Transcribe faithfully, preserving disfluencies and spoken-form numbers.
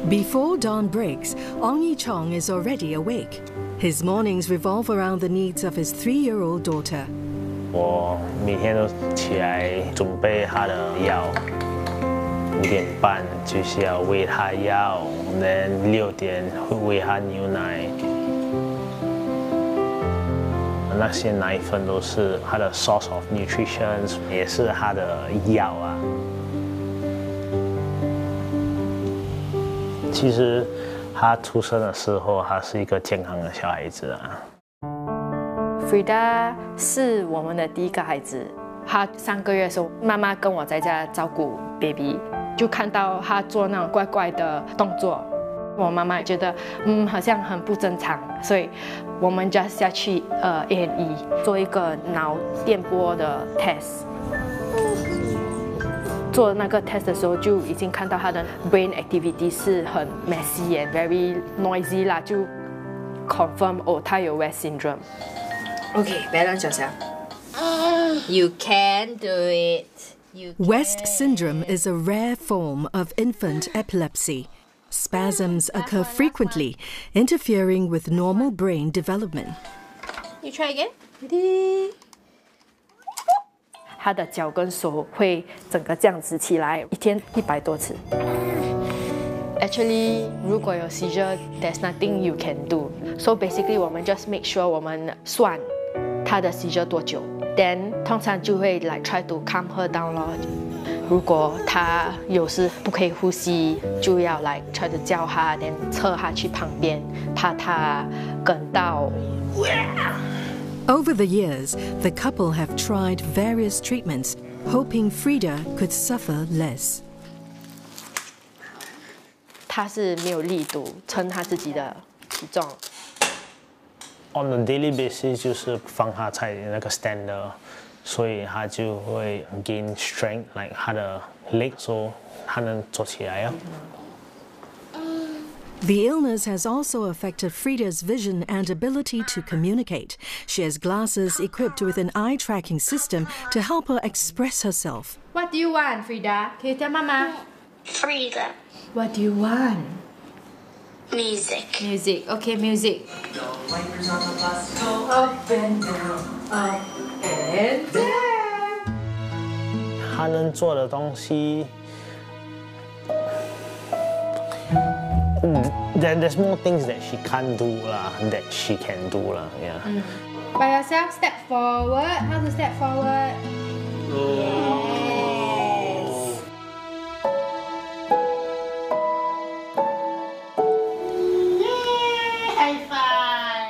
Before dawn breaks, Ong Yi Chong is already awake. His mornings revolve around the needs of his three-year-old daughter. 我每天都起来准备他的药，五点半就是要喂他药，然后六点会喂他牛奶。那些奶粉都是他的 source of nutrition， 也是他的药啊。其实他出生的时候，他是一个健康的小孩子啊。 Frida 是我们的第一个孩子，她三个月的时候，妈妈跟我在家照顾 baby， 就看到她做那种怪怪的动作，我妈妈觉得嗯好像很不正常，所以我们就下去呃 A and E 做一个脑电波的 test。做那个 test 的时候就已经看到她的 brain activity 是很 messy and very noisy 啦，就 confirm 哦她有 West syndrome。 Okay, balance yourself. You can do it. You can. West syndrome is a rare form of infant epilepsy. Spasms occur frequently, interfering with normal brain development. You try again. Ready? 他的脚跟手会整个这样子起来，一天一百多次。Actually， 如果有 seizure, there's nothing you can do. So basically， 我们 just make sure 我们算他的 seizure 多久 ，then 通常就会来 try to calm her down 咯。如果他有时不可以呼吸，就要来 try to 叫他 ，then 侧他去旁边，怕他哽到。 Over the years, the couple have tried various treatments, hoping Frida could suffer less. 他是没有力度称他自己的体重。 On a daily basis 就是放他在那个 stander， 所以他就会 gain strength，like 他的 leg， so 他能坐起来啊。 The illness has also affected Frida's vision and ability to communicate. She has glasses equipped with an eye tracking system to help her express herself. What do you want, Frida? Can you tell Mama? Frida. What do you want? Music. Music. Okay, music. Wipers on the bus go up and down, up and down. 他能做的东西。 There, there's more things that she can't do lah, that she can do lah, yeah. By yourself, step forward. How to step forward? Oh.